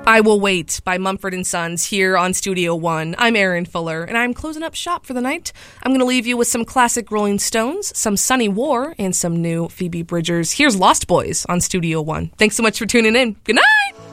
I Will Wait by Mumford & Sons here on Studio One. I'm Erin Fuller, and I'm closing up shop for the night. I'm going to leave you with some classic Rolling Stones, some Sunny War, and some new Phoebe Bridgers. Here's Lost Boys on Studio One. Thanks so much for tuning in. Good night!